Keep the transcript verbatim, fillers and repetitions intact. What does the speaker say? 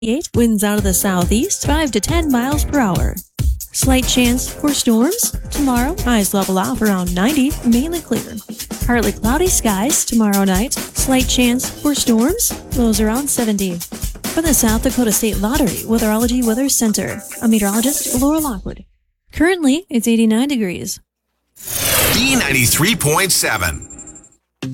eight, winds out of the southeast, five to ten miles per hour. Slight chance for storms. Tomorrow, highs level off around ninety, mainly clear. Partly cloudy skies tomorrow night. Slight chance for storms. Lows around seventy. From the South Dakota State Lottery Weatherology Weather Center, I'm meteorologist Laura Lockwood. Currently, it's eighty-nine degrees. B ninety-three point seven.